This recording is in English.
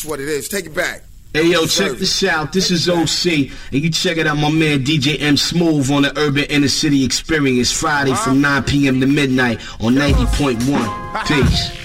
what it is. Take it back. Hey yo, check this out. This is OC, and you check it out, my man DJ M Smooth on the Urban Inner City Experience, Friday from 9 p.m. to midnight on 90.1. Peace.